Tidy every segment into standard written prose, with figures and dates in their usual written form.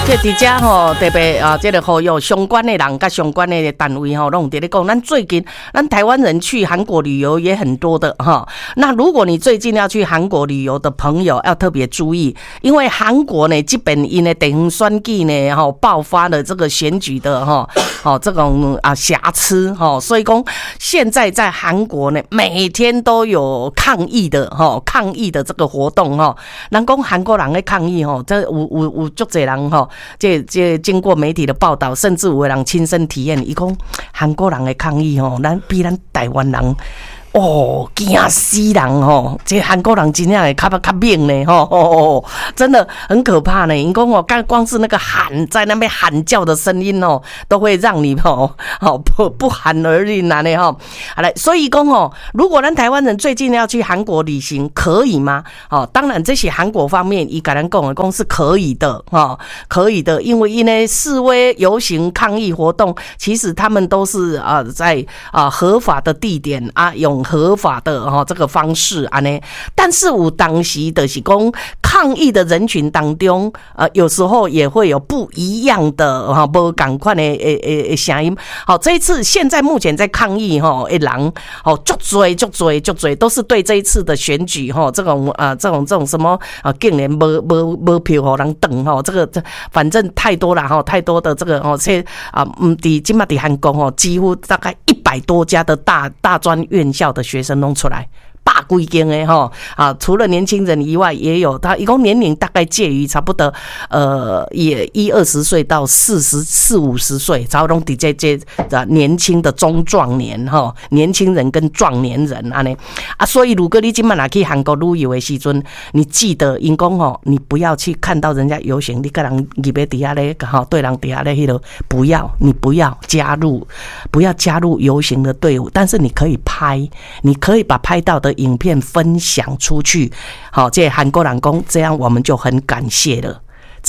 这伫遮吼，特别这个呼吁相关的人、甲相关的单位吼，拢伫咧讲。咱最近，咱台湾人去韩国旅游也很多的哈。那如果你最近要去韩国旅游的朋友，要特别注意，因为韩国呢，基本因的地方选举呢，哈，爆发了这个选举的哈，这种瑕疵哈，所以讲现在在韩国呢，每天都有抗议的这个活动哈。咱讲韩国人的抗议哈，这有足侪人哈。这经过媒体的报道，甚至有的人亲身体验，伊讲韩国人的抗议吼，咱比咱台湾人惊死人吼！这韩国人真正会较猛呢吼，真的很可怕呢。因讲光是那个喊在那边喊叫的声音哦，都会让你不寒而栗呐呢吼。好来，所以讲如果咱台湾人最近要去韩国旅行，可以吗？当然这些韩国方面伊跟咱讲是可以的可以的，因为示威游行抗议活动，其实他们都是在合法的地点用合法的这个方式但是有当时就是说抗议的人群当中有时候也会有不一样的不同款的声音。好，这一次现在目前在抗议的人足多都是对这一次的选举这种什么竟然没票给人等这个反正太多了太多的这个现在韩国几乎大概100多家的大专院校的学生弄出来100几间的除了年轻人以外，也有他一共年龄大概介于差不多也20岁到40、50岁，差不多这年轻的中壮年年轻人跟壮年人所以如果你今晚去韩国旅游的时候，你记得因讲你不要去看到人家游行，你跟人入在底下咧对人底下咧你不要加入游行的队伍，但是你可以把拍到的影片分享出去。好，这韩国人说这样我们就很感谢了。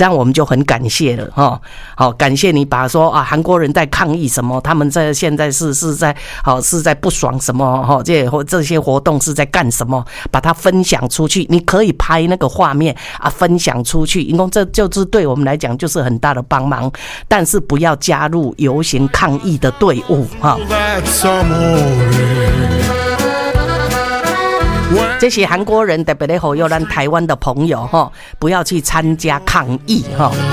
好，感谢你把说韩国人在抗议什么，他们现在是在不爽什么这些活动是在干什么，把它分享出去。你可以拍那个画面分享出去，因为这就是对我们来讲就是很大的帮忙，但是不要加入游行抗议的队伍这些韩国人特别的呼吁咱台湾的朋友不要去参加抗议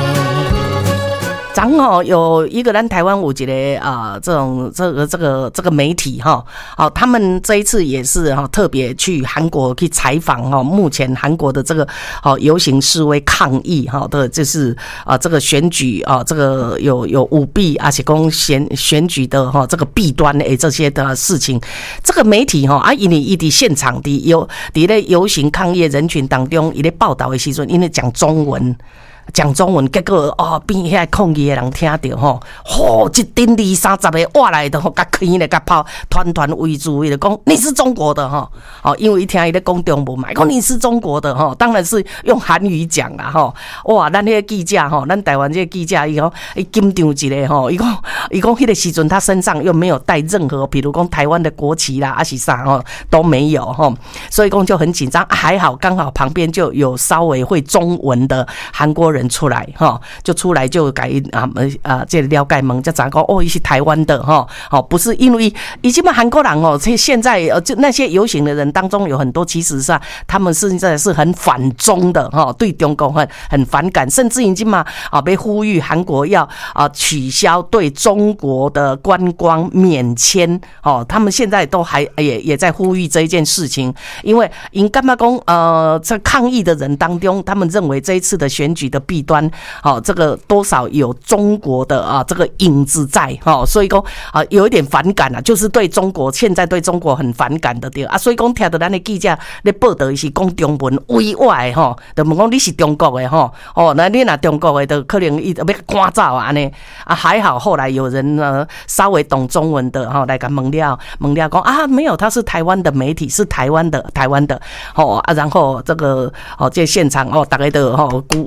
刚好有一个咱台湾有一个这个媒体他们这一次也是特别去韩国去采访目前韩国的这个游行示威抗议的就是这个选举这个有舞弊而且讲选举的这个弊端这些的事情。这个媒体因为在现场的在游行抗议的人群当中，他在报道的时候因为讲中文，结果边遐抗议的人听到一顶20-30个挖来的甲开咧甲炮团围住，伊就讲你是中国的因为一听伊咧讲中文嘛，讲你是中国的当然是用韩语讲啦哇，咱迄个记者咱台湾这个记者伊紧张一个伊讲迄个时阵他身上又没有带任何比如讲台湾的国旗啦是啥都没有所以讲就很紧张。还好刚好旁边就有稍微会中文的韩国人出来就出来就改这了解问才知道伊是台湾的不是因为以前韩国人现在就那些游行的人当中有很多其实上他们现在是很反中的对中国很反感，甚至已经被呼吁韩国要取消对中国的观光免签他们现在都也在呼吁这一件事情，因为因干嘛讲在抗议的人当中，他们认为这一次的选举的弊端这个多少有中国的这个影子在所以说有一点反感就是对中国现在对中国很反感的对所以说听到咱的记者咧报道是讲中文委外就问讲你是中国的那你若中国的就可能要赶走还好后来有人稍微懂中文的来甲问了讲没有，他是台湾的媒体，是台湾的然后这个这现场大家都鼓掌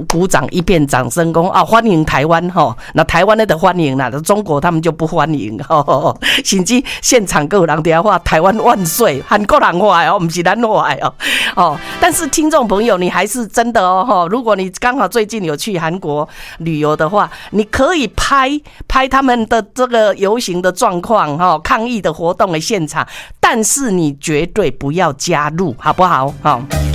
一片掌声说啊，欢迎台湾哈。那台湾的欢迎啦，中国他们就不欢迎哈。甚至现场各有人在话台湾万岁，韩国人话哦，不是咱话哦。但是听众朋友，你还是真的哦，如果你刚好最近有去韩国旅游的话，你可以拍他们的这个游行的状况哈，抗议的活动的现场，但是你绝对不要加入，好不好？